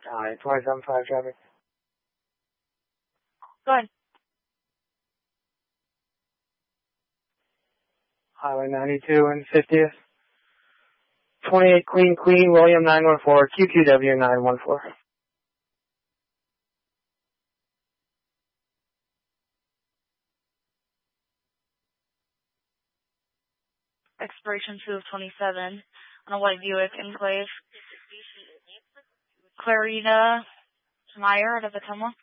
Alright, 27.5 traffic. Go ahead. Highway 92 and 50th. 28 Queen, William 914, QQW 914. Expiration 2 of 27 on a white Buick Enclave. Clarita Meyer out of Atoma.